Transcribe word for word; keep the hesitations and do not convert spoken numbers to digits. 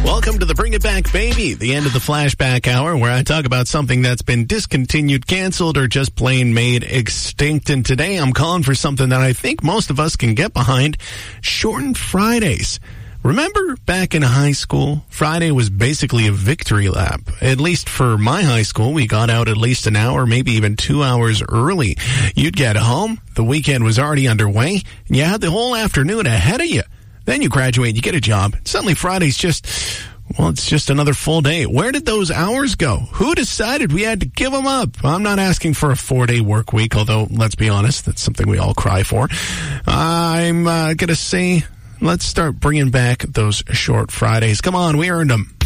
Welcome to the Bring It Back Baby, the end of the flashback hour, where I talk about something that's been discontinued, canceled, or just plain made extinct. And today I'm calling for something that I think most of us can get behind: shortened Fridays. Remember back in high school, Friday was basically a victory lap. At least for my high school, we got out at least an hour, maybe even two hours early. You'd get home, the weekend was already underway, and you had the whole afternoon ahead of you. Then you graduate, you get a job. Suddenly Friday's just, well, it's just another full day. Where did those hours go? Who decided we had to give them up? I'm not asking for a four-day work week, although, let's be honest, that's something we all cry for. I'm uh, going to say, let's start bringing back those short Fridays. Come on, we earned them.